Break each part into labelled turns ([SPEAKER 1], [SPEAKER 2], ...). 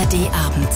[SPEAKER 1] ARD-Abend.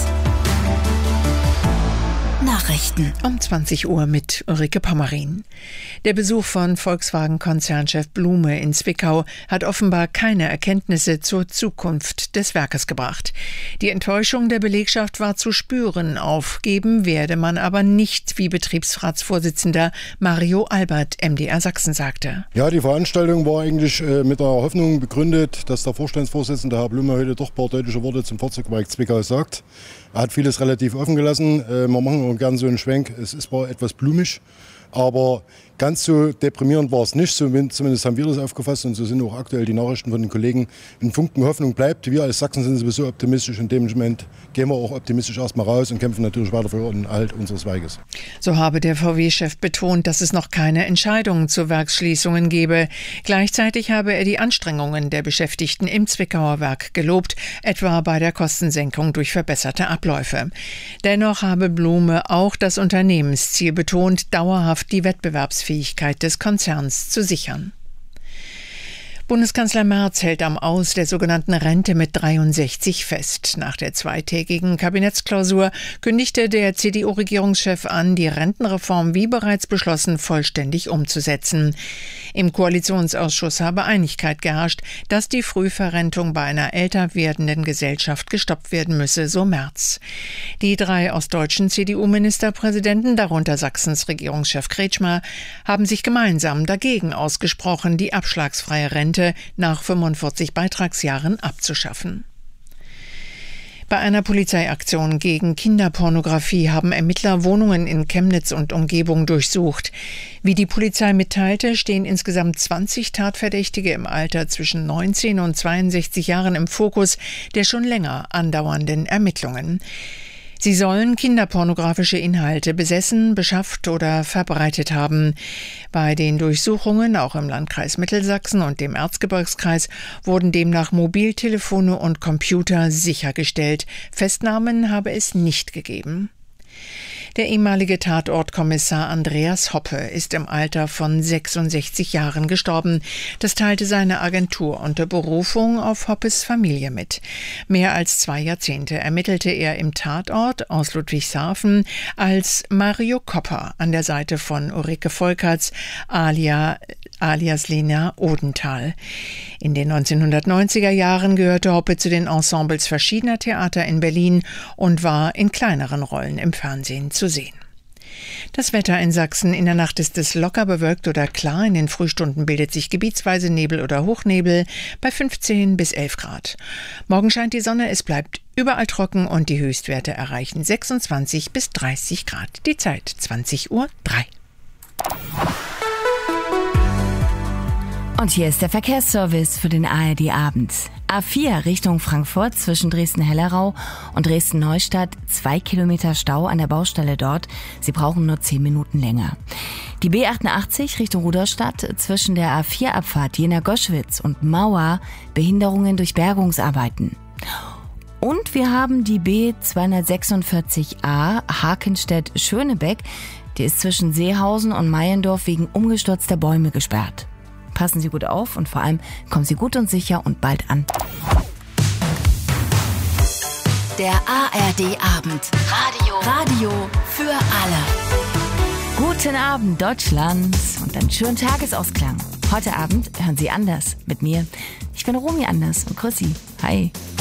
[SPEAKER 1] Nachrichten
[SPEAKER 2] um 20 Uhr mit Ulrike Pommerin. Der Besuch von Volkswagen-Konzernchef Blume in Zwickau hat offenbar keine Erkenntnisse zur Zukunft des Werkes gebracht. Die Enttäuschung der Belegschaft war zu spüren. Aufgeben werde man aber nicht, wie Betriebsratsvorsitzender Mario Albert MDR Sachsen sagte.
[SPEAKER 3] Ja, die Veranstaltung war eigentlich mit der Hoffnung begründet, dass der Vorstandsvorsitzende Herr Blume heute doch ein paar deutliche Worte zum Fahrzeugwerk Zwickau sagt. Er hat vieles relativ offen gelassen. Wir machen auch gern so einen Schwenk. Es ist zwar etwas blumig, aber ganz so deprimierend war es nicht. Zumindest haben wir das aufgefasst und so sind auch aktuell die Nachrichten von den Kollegen. Ein Funken Hoffnung bleibt. Wir als Sachsen sind sowieso optimistisch. In dem Moment gehen wir auch optimistisch erstmal raus und kämpfen natürlich weiter für den Erhalt unseres Werkes.
[SPEAKER 2] So habe der VW-Chef betont, dass es noch keine Entscheidungen zu Werksschließungen gebe. Gleichzeitig habe er die Anstrengungen der Beschäftigten im Zwickauer Werk gelobt, etwa bei der Kostensenkung durch verbesserte Abläufe. Dennoch habe Blume auch das Unternehmensziel betont, dauerhaft die Wettbewerbsfähigkeit des Konzerns zu sichern. Bundeskanzler Merz hält am Aus der sogenannten Rente mit 63 fest. Nach der zweitägigen Kabinettsklausur kündigte der CDU-Regierungschef an, die Rentenreform wie bereits beschlossen vollständig umzusetzen. Im Koalitionsausschuss habe Einigkeit geherrscht, dass die Frühverrentung bei einer älter werdenden Gesellschaft gestoppt werden müsse, so Merz. Die 3 ostdeutschen CDU-Ministerpräsidenten, darunter Sachsens Regierungschef Kretschmer, haben sich gemeinsam dagegen ausgesprochen, die abschlagsfreie Rente nach 45 Beitragsjahren abzuschaffen. Bei einer Polizeiaktion gegen Kinderpornografie haben Ermittler Wohnungen in Chemnitz und Umgebung durchsucht. Wie die Polizei mitteilte, stehen insgesamt 20 Tatverdächtige im Alter zwischen 19 und 62 Jahren im Fokus der schon länger andauernden Ermittlungen. Sie sollen kinderpornografische Inhalte besessen, beschafft oder verbreitet haben. Bei den Durchsuchungen, auch im Landkreis Mittelsachsen und dem Erzgebirgskreis, wurden demnach Mobiltelefone und Computer sichergestellt. Festnahmen habe es nicht gegeben. Der ehemalige Tatortkommissar Andreas Hoppe ist im Alter von 66 Jahren gestorben. Das teilte seine Agentur unter Berufung auf Hoppes Familie mit. Mehr als 2 Jahrzehnte ermittelte er im Tatort aus Ludwigshafen als Mario Kopper an der Seite von Ulrike Volkerts alias Lena Odenthal. In den 1990er Jahren gehörte Hoppe zu den Ensembles verschiedener Theater in Berlin und war in kleineren Rollen im Fernsehen zu sehen. Das Wetter in Sachsen: In der Nacht ist es locker bewölkt oder klar. In den Frühstunden bildet sich gebietsweise Nebel oder Hochnebel bei 15 bis 11 Grad. Morgen scheint die Sonne, es bleibt überall trocken und die Höchstwerte erreichen 26 bis 30 Grad. Die Zeit 20:03 Uhr.
[SPEAKER 1] Und hier ist der Verkehrsservice für den ARD-Abend. A4 Richtung Frankfurt zwischen Dresden-Hellerau und Dresden-Neustadt. 2 Kilometer Stau an der Baustelle dort. Sie brauchen nur 10 Minuten länger. Die B88 Richtung Rudolstadt zwischen der A4-Abfahrt Jena-Goschwitz und Mauer. Behinderungen durch Bergungsarbeiten. Und wir haben die B246a Hakenstedt-Schönebeck. Die ist zwischen Seehausen und Meiendorf wegen umgestürzter Bäume gesperrt. Passen Sie gut auf und vor allem kommen Sie gut und sicher und bald an.
[SPEAKER 4] Der ARD-Abend. Radio für alle.
[SPEAKER 1] Guten Abend, Deutschland, und einen schönen Tagesausklang. Heute Abend hören Sie Anders mit mir. Ich bin Romy Anders und grüß Sie. Hi.